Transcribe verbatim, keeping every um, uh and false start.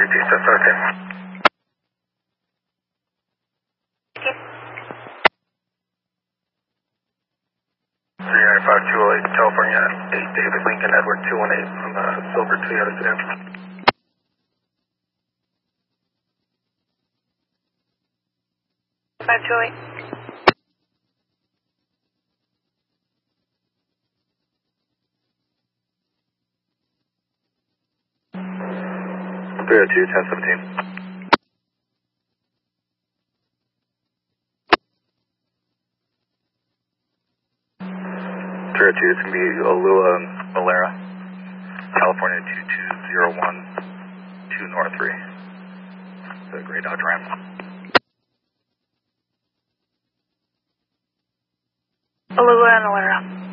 repeat, that's okay. three nine five two oh eight, California, eight David Lincoln Edward two one eight on the silver Toyota sedan. five two oh eight. three oh two, ten seventeen. three oh two, it's going to be Olua Malera, California two two zero one two North three. The Gray Dodge Ram. Alua and Alera.